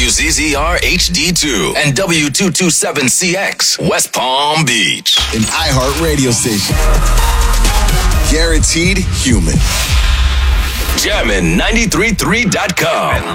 WZZR HD2 and W227CX, West Palm Beach. An iHeart radio station. Guaranteed human. Jammin'93.3.com.